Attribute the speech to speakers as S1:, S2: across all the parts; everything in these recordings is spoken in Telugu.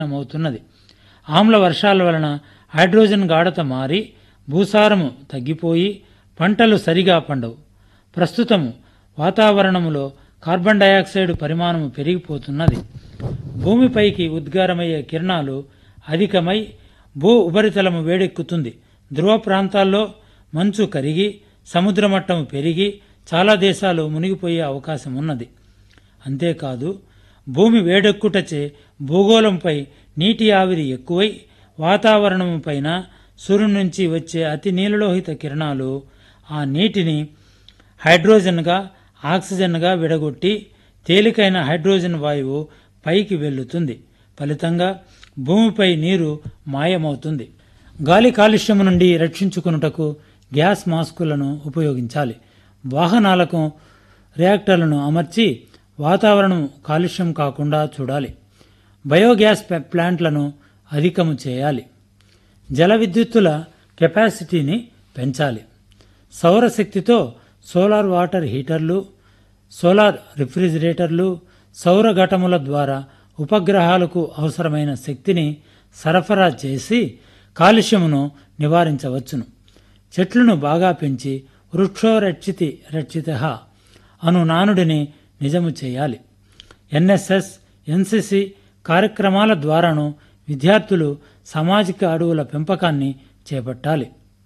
S1: అవుతున్నది. ఆమ్ల వర్షాల వలన హైడ్రోజన్ గాఢత మారి భూసారము తగ్గిపోయి పంటలు సరిగా పండవు. ప్రస్తుతం వాతావరణములో కార్బన్ డయాక్సైడ్ పరిమాణము పెరిగిపోతున్నది. భూమిపైకి ఉద్గారమయ్యే కిరణాలు అధికమై భూ ఉపరితలము వేడెక్కుతుంది. ధ్రువ ప్రాంతాల్లో మంచు కరిగి సముద్ర మట్టం పెరిగి చాలా దేశాలు మునిగిపోయే అవకాశం ఉన్నది. అంతేకాదు భూమి వేడెక్కుటచే భూగోళంపై నీటి ఆవిరి ఎక్కువై వాతావరణం పైన సూర్యుని నుంచి వచ్చే అతి నీలలోహిత కిరణాలు ఆ నీటిని హైడ్రోజన్గా ఆక్సిజన్గా విడగొట్టి తేలికైన హైడ్రోజన్ వాయువు పైకి వెళ్లుతుంది. ఫలితంగా భూమిపై నీరు మాయమవుతుంది. గాలి కాలుష్యము నుండి రక్షించుకొనుటకు గ్యాస్ మాస్కులను ఉపయోగించాలి. వాహనాలకు రియాక్టర్లను అమర్చి వాతావరణం కాలుష్యం కాకుండా చూడాలి. బయోగ్యాస్ ప్లాంట్లను అధికము చేయాలి. జల విద్యుత్తుల కెపాసిటీని పెంచాలి. సౌరశక్తితో సోలార్ వాటర్ హీటర్లు, సోలార్ రిఫ్రిజిరేటర్లు, సౌర ఘటముల ద్వారా ఉపగ్రహాలకు అవసరమైన శక్తిని సరఫరా చేసి కాలుష్యమును నివారించవచ్చును. చెట్లను బాగా పెంచి వృక్షో రక్షితి రక్షితః అను నానుడిని నిజము చేయాలి. ఎన్ఎస్ఎస్, ఎన్సిసి కార్యక్రమాల ద్వారాను విద్యార్థులు సామాజిక అడవుల పెంపకాన్ని చేపట్టాలి.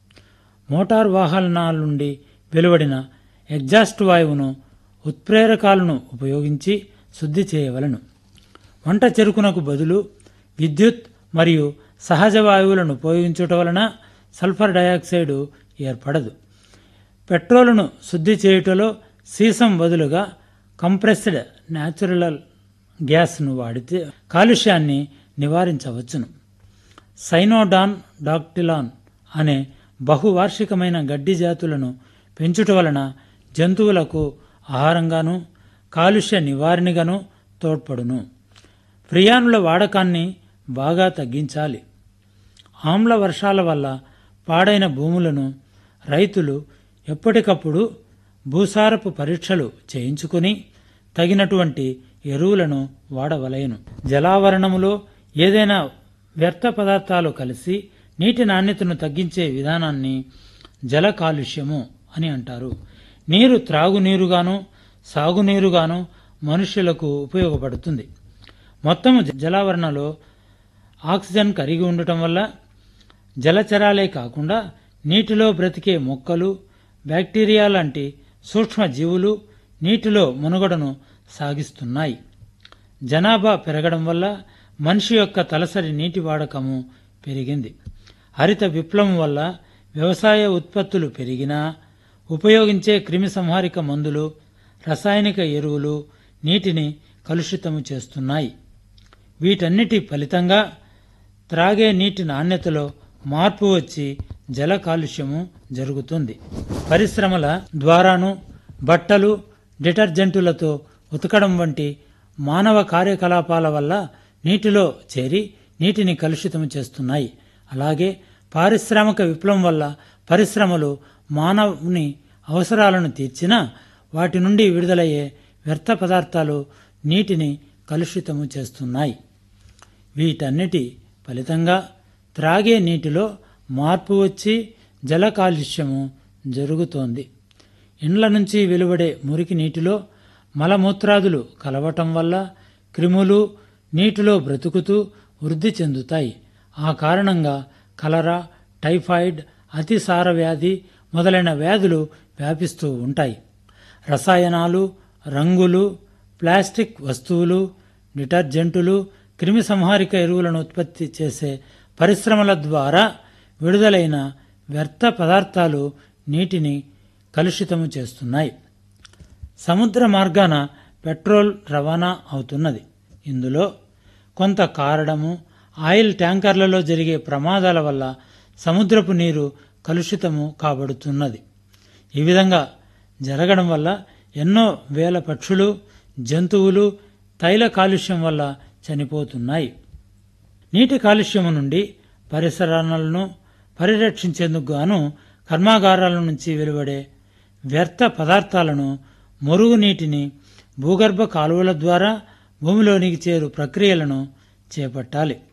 S1: మోటార్ వాహనాల నుండి వెలువడిన ఎగ్జాస్ట్ వాయువును ఉత్ప్రేరకాలను ఉపయోగించి శుద్ధి చేయవలను. వంట చెరుకునకు బదులు విద్యుత్ మరియు సహజ వాయువులను ఉపయోగించుట వలన సల్ఫర్ డయాక్సైడ్ ఏర్పడదు. పెట్రోలును శుద్ధి చేయుటలో సీసం బదులుగా కంప్రెస్డ్ న్యాచురల్ గ్యాస్ను వాడితే కాలుష్యాన్ని నివారించవచ్చును. సైనోడాన్ డాక్టిలాన్ అనే బహువార్షికమైన గడ్డి జాతులను పెంచుట వలన జంతువులకు ఆహారంగాను కాలుష్య నివారణగాను తోడ్పడును. ఫ్రియానుల వాడకాన్ని బాగా తగ్గించాలి. ఆమ్ల వర్షాల వల్ల పాడైన భూములను రైతులు ఎప్పటికప్పుడు భూసారపు పరీక్షలు చేయించుకుని తగినటువంటి ఎరువులను వాడవలెను. జలావరణములో ఏదైనా వ్యర్థ పదార్థాలు కలిసి నీటి నాణ్యతను తగ్గించే విధానాన్ని జల కాలుష్యము అని అంటారు. నీరు త్రాగునీరుగాను సాగునీరుగాను మనుష్యులకు ఉపయోగపడుతుంది. మొత్తము జలావరణలో ఆక్సిజన్ కరిగి ఉండటం వల్ల జలచరాలే కాకుండా నీటిలో బ్రతికే మొక్కలు, బ్యాక్టీరియా లాంటి సూక్ష్మ జీవులు నీటిలో మనుగడను సాగిస్తున్నాయి. జనాభా పెరగడం వల్ల మనిషి యొక్క తలసరి నీటి వాడకము పెరిగింది. హరిత విప్లవం వల్ల వ్యవసాయ ఉత్పత్తులు పెరిగినా ఉపయోగించే క్రిమి సంహారక మందులు, రసాయనిక ఎరువులు నీటిని కలుషితము చేస్తున్నాయి. వీటన్నిటి ఫలితంగా త్రాగే నీటి నాణ్యతలో మార్పు వచ్చి జల కాలుష్యము జరుగుతుంది. పరిశ్రమల ద్వారాను బట్టలు, డిటర్జెంటులతో ఉతకడం వంటి మానవ కార్యకలాపాల వల్ల నీటిలో చేరి నీటిని కలుషితము చేస్తున్నాయి. అలాగే పారిశ్రామిక విప్లవం వల్ల పరిశ్రమలు మానవుని అవసరాలను తీర్చినా వాటి నుండి విడుదలయ్యే వ్యర్థ పదార్థాలు నీటిని కలుషితము చేస్తున్నాయి. వీటన్నిటి ఫలితంగా త్రాగే నీటిలో మార్పు వచ్చి జల కాలుష్యము జరుగుతోంది. ఇండ్ల నుంచి వెలువడే మురికి నీటిలో మలమూత్రాదులు కలవటం వల్ల క్రిములు నీటిలో బ్రతుకుతూ వృద్ధి చెందుతాయి. ఆ కారణంగా కలరా, టైఫాయిడ్, అతిసార వ్యాధి మొదలైన వ్యాధులు వ్యాపిస్తూ ఉంటాయి. రసాయనాలు, రంగులు, ప్లాస్టిక్ వస్తువులు, డిటర్జెంటులు, క్రిమి సంహారక ఎరువులను ఉత్పత్తి చేసే పరిశ్రమల ద్వారా విడుదలైన వ్యర్థ పదార్థాలు నీటిని కలుషితము చేస్తున్నాయి. సముద్ర మార్గాన పెట్రోల్ రవాణా అవుతున్నది. ఇందులో కొంత కారడము, ఆయిల్ ట్యాంకర్లలో జరిగే ప్రమాదాల వల్ల సముద్రపు నీరు కలుషితము కాబడుతున్నది. ఈ విధంగా జరగడం వల్ల ఎన్నో వేల పక్షులు, జంతువులు తైల కాలుష్యం వల్ల చనిపోతున్నాయి. నీటి కాలుష్యము నుండి పరిసరాలను పరిరక్షించేందుకు గాను కర్మాగారాల నుంచి వెలువడే వ్యర్థ పదార్థాలను, మురుగునీటిని భూగర్భ కాలువల ద్వారా భూమిలోనికి చేరు ప్రక్రియలను చేపట్టాలి.